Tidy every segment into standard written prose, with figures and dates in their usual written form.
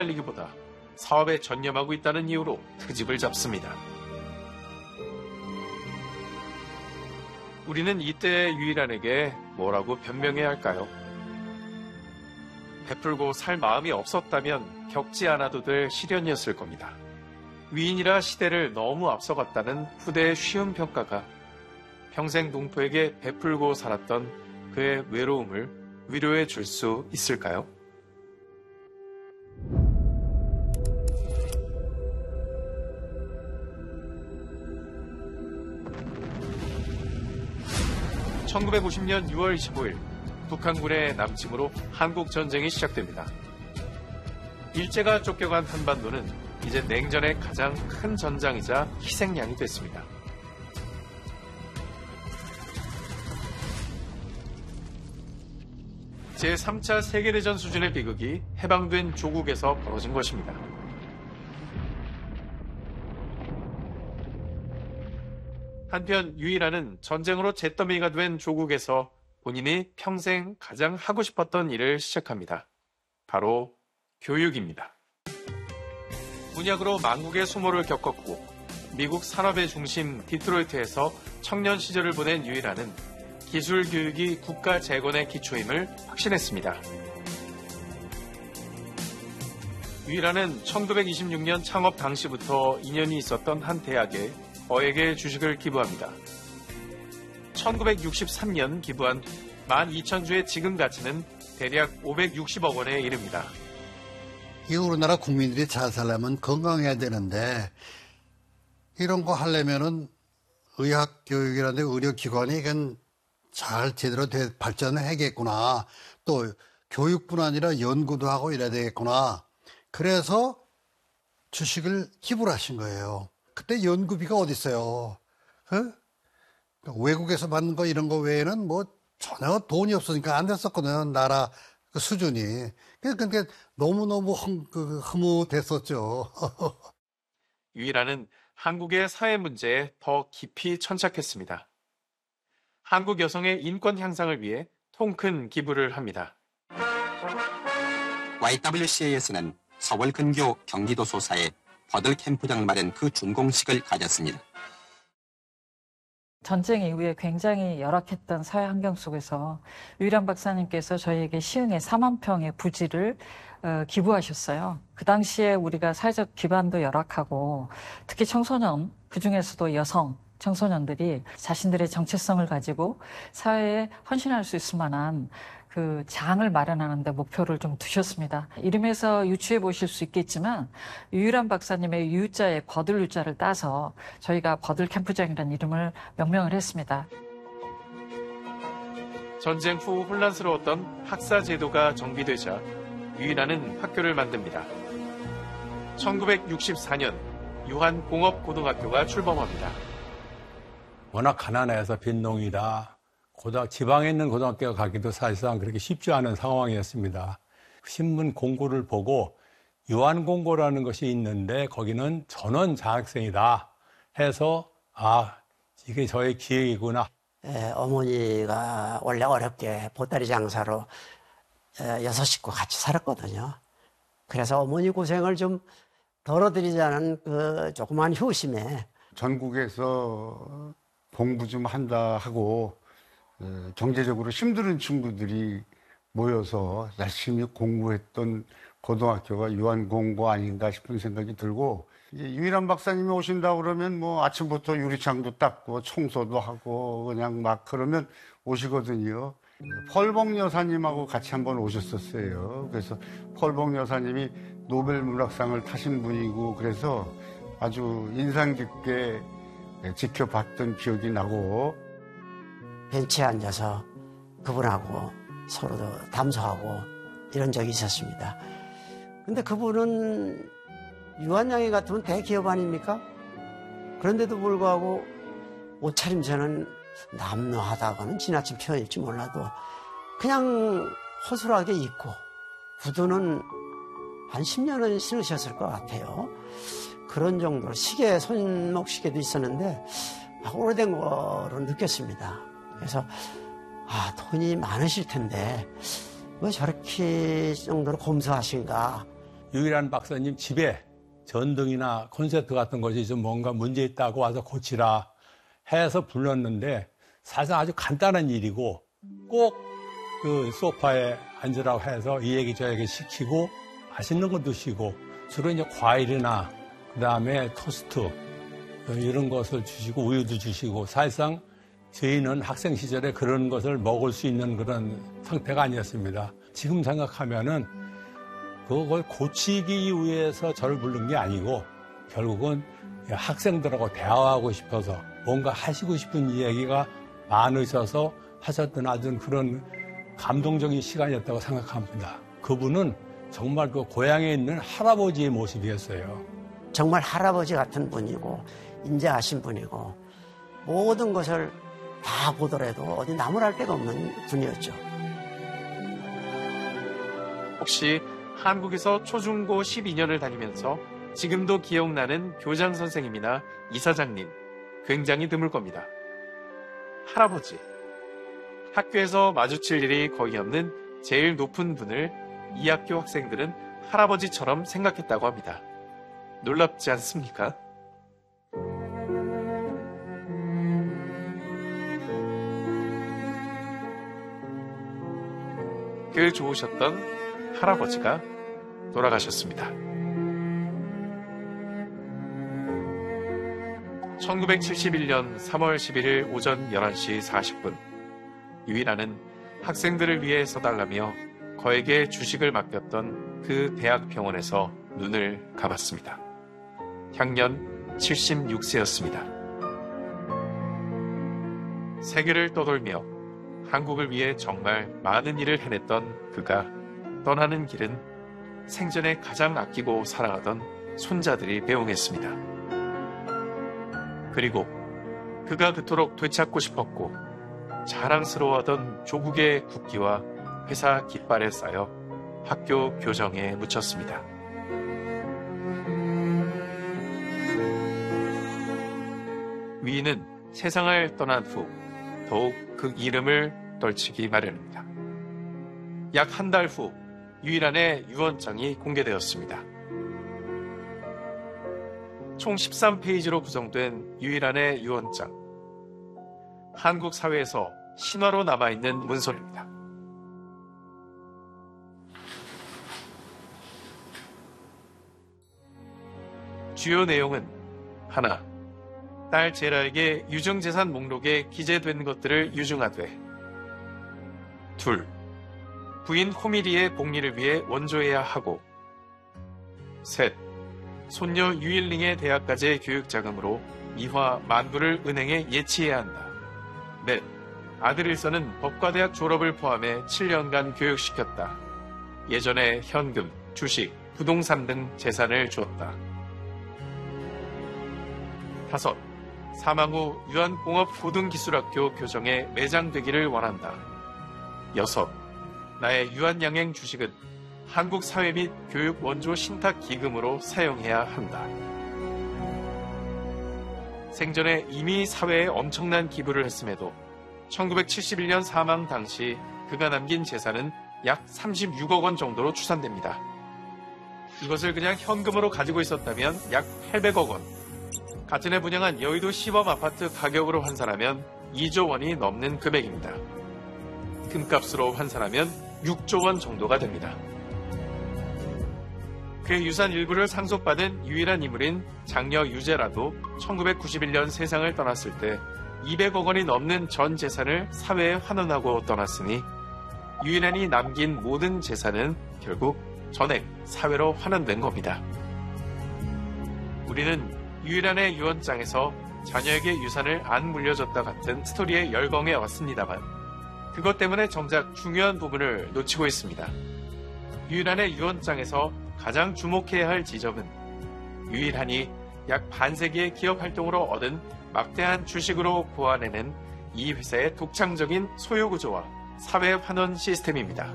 달리기보다 사업에 전념하고 있다는 이유로 트집을 잡습니다. 우리는 이때의 유일한에게 뭐라고 변명해야 할까요? 베풀고 살 마음이 없었다면 겪지 않아도 될 시련이었을 겁니다. 위인이라 시대를 너무 앞서갔다는 후대의 쉬운 평가가 평생 농부에게 베풀고 살았던 그의 외로움을 위로해 줄 수 있을까요? (1950년 6월 25일) 북한군의 남침으로 한국전쟁이 시작됩니다. 일제가 쫓겨간 한반도는 이제 냉전의 가장 큰 전장이자 희생양이 됐습니다. 제3차 세계대전 수준의 비극이 해방된 조국에서 벌어진 것입니다. 한편 유일한은 전쟁으로 잿더미가 된 조국에서 본인이 평생 가장 하고 싶었던 일을 시작합니다. 바로 교육입니다. 문약으로 만국의 수모를 겪었고 미국 산업의 중심 디트로이트에서 청년 시절을 보낸 유일한은 기술 교육이 국가 재건의 기초임을 확신했습니다. 유일한은 1926년 창업 당시부터 인연이 있었던 한 대학에 거액의 주식을 기부합니다. 1963년 기부한 12,000주의 지금 가치는 대략 560억 원에 이릅니다. 이 우리나라 국민들이 잘 살려면 건강해야 되는데 이런 거 하려면은 의학교육이라든지 의료기관이 이건 잘 제대로 발전을 해야겠구나. 또 교육뿐 아니라 연구도 하고 이래야 되겠구나. 그래서 주식을 기부를 하신 거예요. 그때 연구비가 어디 있어요? 외국에서 받는 거 이런 거 외에는 뭐 전혀 돈이 없으니까 안 됐었거든요. 나라 그 수준이. 그러니까 너무너무 흐뭇했었죠. 유일한은 한국의 사회 문제에 더 깊이 천착했습니다. 한국 여성의 인권 향상을 위해 통큰 기부를 합니다. YWCA에서는 서울 근교 경기도 소사에 버들 캠프장 마련 그 준공식을 가졌습니다. 전쟁 이후에 굉장히 열악했던 사회 환경 속에서 유일한 박사님께서 저희에게 시흥에 4만 평의 부지를 기부하셨어요. 그 당시에 우리가 사회적 기반도 열악하고 특히 청소년, 그중에서도 여성, 청소년들이 자신들의 정체성을 가지고 사회에 헌신할 수 있을 만한 그 장을 마련하는 데 목표를 좀 두셨습니다. 이름에서 유추해 보실 수 있겠지만 유일한 박사님의 유자에 버들 유자를 따서 저희가 버들 캠프장이라는 이름을 명명을 했습니다. 전쟁 후 혼란스러웠던 학사 제도가 정비되자 유일한은 학교를 만듭니다. 1964년 유한공업고등학교가 출범합니다. 워낙 가난해서 빈농이다. 지방에 있는 고등학교 가기도 사실상 그렇게 쉽지 않은 상황이었습니다. 신문 공고를 보고 유한공고라는 것이 있는데 거기는 전원 장학생이다 해서 이게 저의 기획이구나. 어머니가 원래 어렵게 보따리 장사로 6식구 같이 살았거든요. 그래서 어머니 고생을 좀 덜어드리자는 그 조그만 효심에 전국에서 공부 좀 한다 하고 경제적으로 힘든 친구들이 모여서 열심히 공부했던 고등학교가 유한공고 아닌가 싶은 생각이 들고, 이제 유일한 박사님이 오신다고 그러면 뭐 아침부터 유리창도 닦고 청소도 하고 그냥 막 그러면 오시거든요. 펄봉 여사님하고 같이 한번 오셨었어요. 그래서 펄봉 여사님이 노벨 문학상을 타신 분이고 그래서 아주 인상 깊게 지켜봤던 기억이 나고, 벤치에 앉아서 그분하고 서로 담소하고 이런 적이 있었습니다. 근데 그분은 유한양이 같으면 대기업 아닙니까? 그런데도 불구하고 옷차림새는 남루하다가는 지나친 표현일지 몰라도 그냥 허술하게 입고 구두는 한 10년은 신으셨을 것 같아요. 그런 정도로 시계, 손목 시계도 있었는데 오래된 거로 느꼈습니다. 그래서 돈이 많으실 텐데 왜 저렇게 정도로 검소하신가 유일한 박사님 집에 전등이나 콘센트 같은 것이 좀 뭔가 문제 있다고 와서 고치라 해서 불렀는데 사실 아주 간단한 일이고 꼭 그 소파에 앉으라고 해서 이 얘기 저 얘기 시키고 맛있는 거 드시고 주로 이제 과일이나 그다음에 토스트 이런 것을 주시고 우유도 주시고 사실상 저희는 학생 시절에 그런 것을 먹을 수 있는 그런 상태가 아니었습니다. 지금 생각하면은 그걸 고치기 위해서 저를 부른 게 아니고 결국은 학생들하고 대화하고 싶어서 뭔가 하시고 싶은 이야기가 많으셔서 하셨던 아주 그런 감동적인 시간이었다고 생각합니다. 그분은 정말 그 고향에 있는 할아버지의 모습이었어요. 정말 할아버지 같은 분이고 인자하신 분이고 모든 것을 다 보더라도 어디 나무랄 데가 없는 분이었죠. 혹시 한국에서 초중고 12년을 다니면서 지금도 기억나는 교장 선생님이나 이사장님 굉장히 드물 겁니다. 할아버지. 학교에서 마주칠 일이 거의 없는 제일 높은 분을 이 학교 학생들은 할아버지처럼 생각했다고 합니다. 놀랍지 않습니까? 그 좋으셨던 할아버지가 돌아가셨습니다. 1971년 3월 11일 오전 11시 40분 유일하는 학생들을 위해 써달라며 거에게 주식을 맡겼던 그 대학 병원에서 눈을 감았습니다. 향년 76세였습니다. 세계를 떠돌며 한국을 위해 정말 많은 일을 해냈던 그가 떠나는 길은 생전에 가장 아끼고 사랑하던 손자들이 배웅했습니다. 그리고 그가 그토록 되찾고 싶었고 자랑스러워하던 조국의 국기와 회사 깃발에 쌓여 학교 교정에 묻혔습니다. 위인은 세상을 떠난 후 더욱 그 이름을 떨치기 마련입니다. 약 한 달 후 유일한의 유언장이 공개되었습니다. 총 13페이지로 구성된 유일한의 유언장. 한국 사회에서 신화로 남아있는 문서입니다. 주요 내용은 하나, 딸 제라에게 유증재산 목록에 기재된 것들을 유증하되 둘, 부인 호미리의 복리를 위해 원조해야 하고 셋, 손녀 유일링의 대학까지의 교육자금으로 미화 만부를 은행에 예치해야 한다. 넷, 아들 일선은 법과대학 졸업을 포함해 7년간 교육시켰다. 예전에 현금, 주식, 부동산 등 재산을 주었다. 다섯, 사망 후 유한공업고등기술학교 교정에 매장되기를 원한다. 여섯, 나의 유한양행 주식은 한국 사회 및 교육 원조 신탁 기금으로 사용해야 한다. 생전에 이미 사회에 엄청난 기부를 했음에도 1971년 사망 당시 그가 남긴 재산은 약 36억 원 정도로 추산됩니다. 이것을 그냥 현금으로 가지고 있었다면 약 800억 원. 같은 해 분양한 여의도 시범 아파트 가격으로 환산하면 2조 원이 넘는 금액입니다. 금값으로 환산하면 6조 원 정도가 됩니다. 그의 유산 일부를 상속받은 유일한 인물인 장녀 유재라도 1991년 세상을 떠났을 때 200억 원이 넘는 전 재산을 사회에 환원하고 떠났으니 유일한이 남긴 모든 재산은 결국 전액 사회로 환원된 겁니다. 우리는 유일한의 유언장에서 자녀에게 유산을 안 물려줬다 같은 스토리에 열광해 왔습니다만 그것 때문에 정작 중요한 부분을 놓치고 있습니다. 유일한의 유언장에서 가장 주목해야 할 지점은 유일한이 약 반세기의 기업 활동으로 얻은 막대한 주식으로 보완해낸 이 회사의 독창적인 소유구조와 사회 환원 시스템입니다.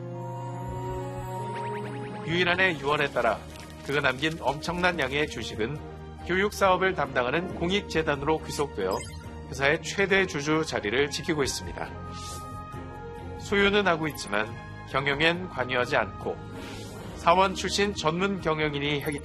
유일한의 유언에 따라 그가 남긴 엄청난 양의 주식은 교육사업을 담당하는 공익재단으로 귀속되어 회사의 최대 주주 자리를 지키고 있습니다. 소유는 하고 있지만 경영엔 관여하지 않고 하원 출신 전문 경영인이 하기